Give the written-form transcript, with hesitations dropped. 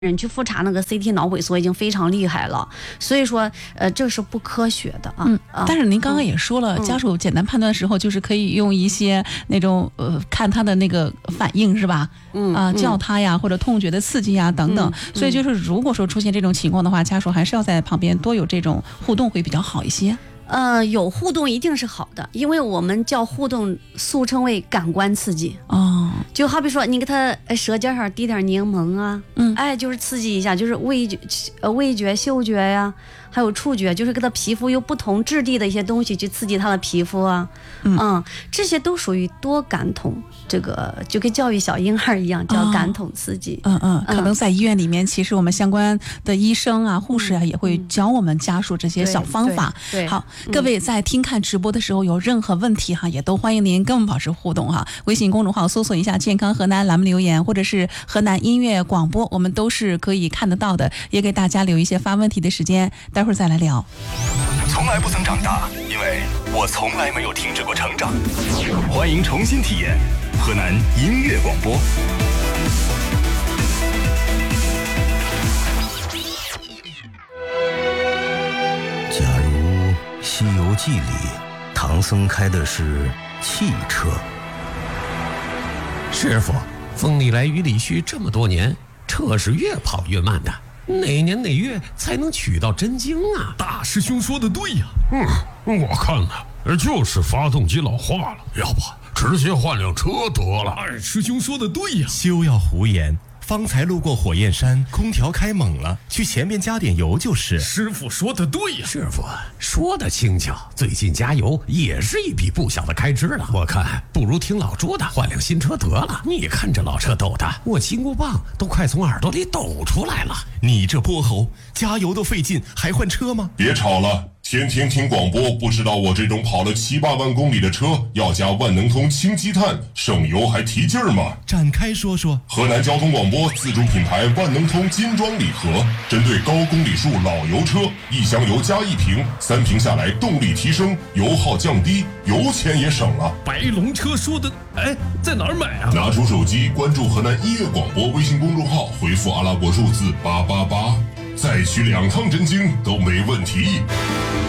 人去复查那个 CT 脑萎缩已经非常厉害了，所以说这是不科学的啊。 但是您刚刚也说了，家属简单判断的时候，就是可以用一些那种看他的那个反应是吧？叫他呀，或者痛觉的刺激呀等等。所以就是如果说出现这种情况的话，家属还是要在旁边多有这种互动会比较好一些。 有互动一定是好的，因为我们叫互动，俗称为感官刺激。就好比说你给他舌尖上滴点柠檬啊，就是刺激一下，就是味觉、嗅觉呀，还有触觉，就是给他皮肤有不同质地的一些东西去刺激他的皮肤啊，这些都属于多感统，这个就跟教育小婴儿一样，叫感统刺激。 可能在医院里面，其实我们相关的医生啊、护士啊也会教我们家属这些小方法。 对， 好，各位在听看直播的时候有任何问题哈，也都欢迎您跟我们保持互动哈。微信公众号搜索一下健康河南栏目留言，或者是河南音乐广播，我们都是可以看得到的，也给大家留一些发问题的时间，待会儿再来聊。 从来不曾长大，因为我从来没有停止过成长。欢迎重新体验河南音乐广播。 假如《西游记》里唐僧开的是汽车， 师傅，风里来雨里去这么多年，车是越跑越慢的，哪年哪月才能取到真经啊？ 大师兄说的对呀。我看呢，就是发动机老化了，要不直接换辆车得了。二师兄说的对呀。 休要胡言，方才路过火焰山，空调开猛了，去前面加点油就是。 师傅说的对呀。 师傅说的轻巧，最近加油也是一笔不小的开支了。我看不如听老朱的，换辆新车得了。你看这老车抖的，我金箍棒都快从耳朵里抖出来了。 你这泼猴，加油都费劲，还换车吗？ 别吵了，天天听广播，不知道我这种跑了7、8万公里的车要加万能通氢积碳，省油还提劲儿吗？ 展开说说。 河南交通广播自主品牌万能通金装礼盒，针对高公里数老油车，1箱油加1瓶，3瓶下来动力提升，油耗降低，油钱也省了。 白龙车说的，在哪儿买啊？ 拿出手机关注河南音乐广播微信公众号，回复阿拉伯数字888，再取2趟真经都没问题。